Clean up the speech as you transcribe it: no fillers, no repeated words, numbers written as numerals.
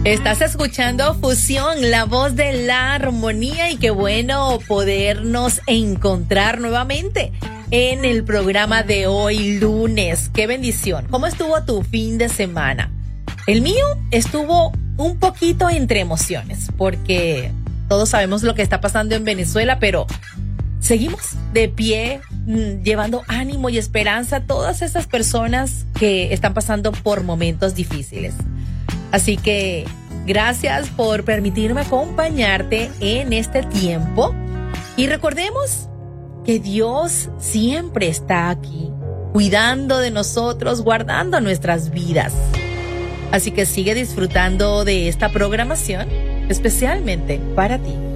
Estás escuchando Fusión, la voz de la armonía, y qué bueno podernos encontrar nuevamente en el programa de hoy lunes. Qué bendición. ¿Cómo estuvo tu fin de semana? El mío estuvo un poquito entre emociones, porque todos sabemos lo que está pasando en Venezuela, pero seguimos de pie, llevando ánimo y esperanza a todas esas personas que están pasando por momentos difíciles. Así que gracias por permitirme acompañarte en este tiempo. Y recordemos que Dios siempre está aquí, cuidando de nosotros, guardando nuestras vidas. Así que sigue disfrutando de esta programación, especialmente para ti.